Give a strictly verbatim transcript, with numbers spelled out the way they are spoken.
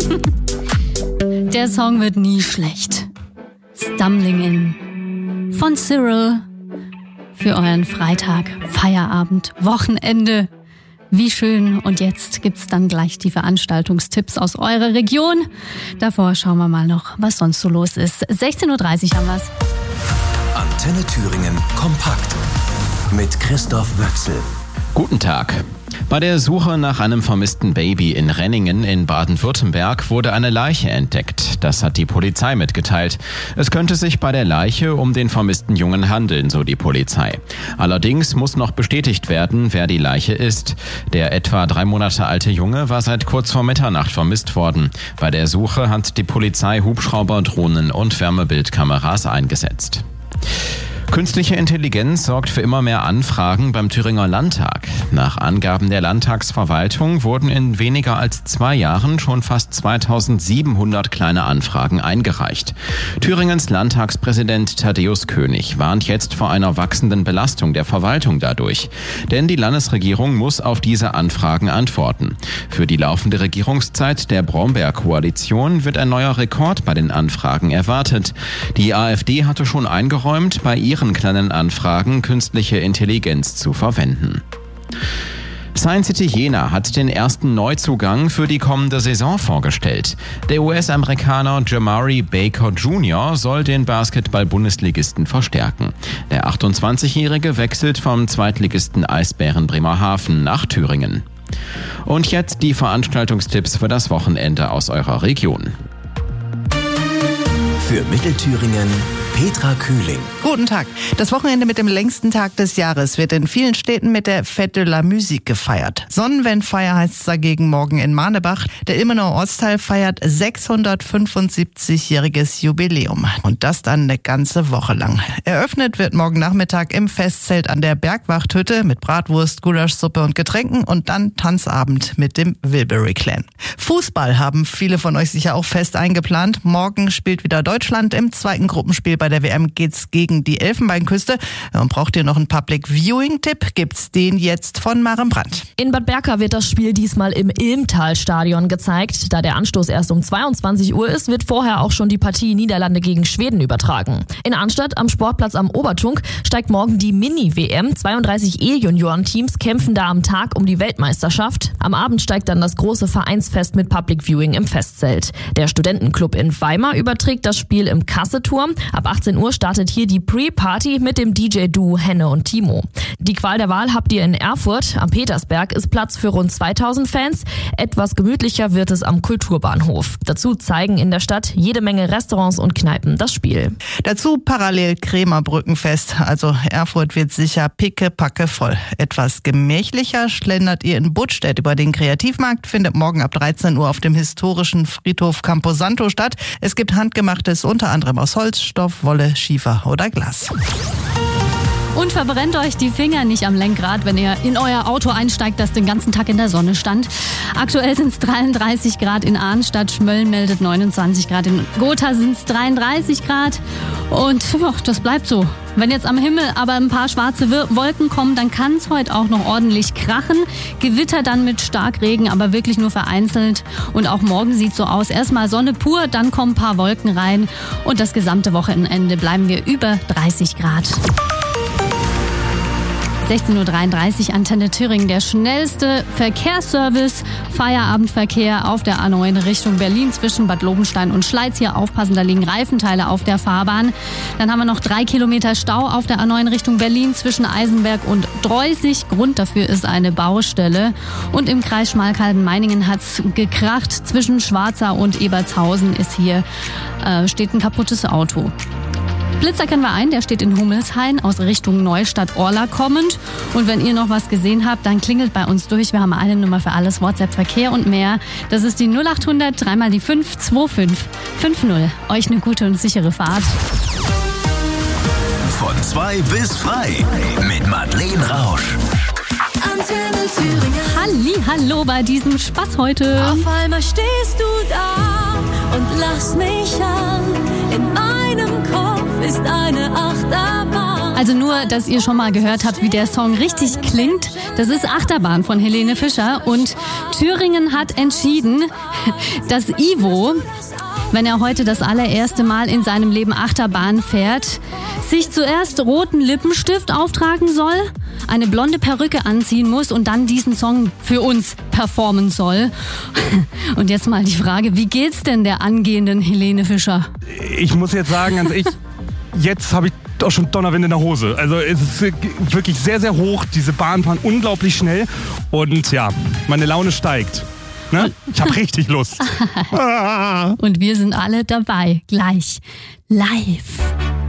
Der Song wird nie schlecht. Stumbling In von Cyril für euren Freitag, Feierabend, Wochenende. Wie schön. Und jetzt gibt's dann gleich die Veranstaltungstipps aus eurer Region. Davor schauen wir mal noch, was sonst so los ist. sechzehn Uhr dreißig haben wir's. Antenne Thüringen kompakt mit Christoph Wöchsel. Guten Tag. Bei der Suche nach einem vermissten Baby in Renningen in Baden-Württemberg wurde eine Leiche entdeckt. Das hat die Polizei mitgeteilt. Es könnte sich bei der Leiche um den vermissten Jungen handeln, so die Polizei. Allerdings muss noch bestätigt werden, wer die Leiche ist. Der etwa drei Monate alte Junge war seit kurz vor Mitternacht vermisst worden. Bei der Suche hat die Polizei Hubschrauber, Drohnen und Wärmebildkameras eingesetzt. Künstliche Intelligenz sorgt für immer mehr Anfragen beim Thüringer Landtag. Nach Angaben der Landtagsverwaltung wurden in weniger als zwei Jahren schon fast zweitausendsiebenhundert kleine Anfragen eingereicht. Thüringens Landtagspräsident Thaddäus König warnt jetzt vor einer wachsenden Belastung der Verwaltung dadurch. Denn die Landesregierung muss auf diese Anfragen antworten. Für die laufende Regierungszeit der Brombeer-Koalition wird ein neuer Rekord bei den Anfragen erwartet. Die AfD hatte schon eingeräumt, bei ihren kleinen Anfragen künstliche Intelligenz zu verwenden. Science City Jena hat den ersten Neuzugang für die kommende Saison vorgestellt. Der U S-Amerikaner Jamari Baker Junior soll den Basketball-Bundesligisten verstärken. Der achtundzwanzigjährige wechselt vom Zweitligisten Eisbären Bremerhaven nach Thüringen. Und jetzt die Veranstaltungstipps für das Wochenende aus eurer Region. Für Mittelthüringen Petra Kühling. Guten Tag. Das Wochenende mit dem längsten Tag des Jahres wird in vielen Städten mit der Fête de la Musique gefeiert. Sonnenwendfeier heißt es dagegen morgen in Manebach. Der Ilmenauer Ortsteil feiert sechshundertfünfundsiebzigjähriges Jubiläum. Und das dann eine ganze Woche lang. Eröffnet wird morgen Nachmittag im Festzelt an der Bergwachthütte mit Bratwurst, Gulaschsuppe und Getränken und dann Tanzabend mit dem Wilbury Clan. Fußball haben viele von euch sicher auch fest eingeplant. Morgen spielt wieder Deutschland im zweiten Gruppenspiel. Bei der W M geht's gegen die Elfenbeinküste. Und braucht ihr noch einen Public Viewing-Tipp? Gibt's den jetzt von Maren Brandt. In Bad Berka wird das Spiel diesmal im Ilmtal-Stadion gezeigt. Da der Anstoß erst um zweiundzwanzig Uhr ist, wird vorher auch schon die Partie Niederlande gegen Schweden übertragen. In Arnstadt am Sportplatz am Obertunk steigt morgen die Mini-W M. zweiunddreißig E-Junioren-Teams kämpfen da am Tag um die Weltmeisterschaft. Am Abend steigt dann das große Vereinsfest mit Public Viewing im Festzelt. Der Studentenclub in Weimar überträgt das Spiel im Kasseturm. Ab achtzehn Uhr startet hier die Pre-Party mit dem D J-Duo Henne und Timo. Die Qual der Wahl habt ihr in Erfurt. Am Petersberg ist Platz für rund zweitausend Fans. Etwas gemütlicher wird es am Kulturbahnhof. Dazu zeigen in der Stadt jede Menge Restaurants und Kneipen das Spiel. Dazu parallel Kremer Brückenfest. Also Erfurt wird sicher pickepacke voll. Etwas gemächlicher schlendert ihr in Buttstedt über den Kreativmarkt. Findet morgen ab dreizehn Uhr auf dem historischen Friedhof Camposanto statt. Es gibt Handgemachtes unter anderem aus Holz, Stoff, Wolle, Schiefer oder Glas. Und verbrennt euch die Finger nicht am Lenkrad, wenn ihr in euer Auto einsteigt, das den ganzen Tag in der Sonne stand. Aktuell sind es dreiunddreißig Grad in Arnstadt, Schmölln meldet neunundzwanzig Grad, in Gotha sind es dreiunddreißig Grad und ja, das bleibt so. Wenn jetzt am Himmel aber ein paar schwarze Wolken kommen, dann kann es heute auch noch ordentlich krachen. Gewitter dann mit Starkregen, aber wirklich nur vereinzelt. Und auch morgen sieht so aus. Erstmal Sonne pur, dann kommen ein paar Wolken rein. Und das gesamte Wochenende bleiben wir über dreißig Grad. sechzehn Uhr dreiunddreißig, Antenne Thüringen, der schnellste Verkehrsservice. Feierabendverkehr auf der A neun Richtung Berlin zwischen Bad Lobenstein und Schleiz. Hier aufpassen, da liegen Reifenteile auf der Fahrbahn. Dann haben wir noch drei Kilometer Stau auf der A neun Richtung Berlin zwischen Eisenberg und Dreusig. Grund dafür ist eine Baustelle. Und im Kreis Schmalkalden-Meiningen hat's gekracht. Zwischen Schwarza und Ebertshausen ist hier, äh, steht ein kaputtes Auto. Blitzer kennen wir ein, der steht in Hummelshain aus Richtung Neustadt-Orla kommend. Und wenn ihr noch was gesehen habt, dann klingelt bei uns durch. Wir haben eine Nummer für alles, WhatsApp, Verkehr und mehr. Das ist die null achthundert, dreimal die fünf, zwei fünf fünf null. Euch eine gute und sichere Fahrt. Von zwei bis frei mit Madeleine Rausch. Antenne Thüringen. Halli, hallo bei diesem Spaß heute. Auf einmal stehst du da und lachst mich an. In meinem Kopf ist eine Achterbahn. Also nur, dass ihr schon mal gehört habt, wie der Song richtig klingt. Das ist Achterbahn von Helene Fischer. Und Thüringen hat entschieden, dass Ivo, wenn er heute das allererste Mal in seinem Leben Achterbahn fährt, sich zuerst roten Lippenstift auftragen soll, eine blonde Perücke anziehen muss und dann diesen Song für uns performen soll. Und jetzt mal die Frage, wie geht's denn der angehenden Helene Fischer? Ich muss jetzt sagen, also ich, jetzt habe ich auch schon Donnerwind in der Hose. Also es ist wirklich sehr, sehr hoch. Diese Bahnen fahren unglaublich schnell und ja, meine Laune steigt. Ne? Ich habe richtig Lust. Und wir sind alle dabei, gleich live.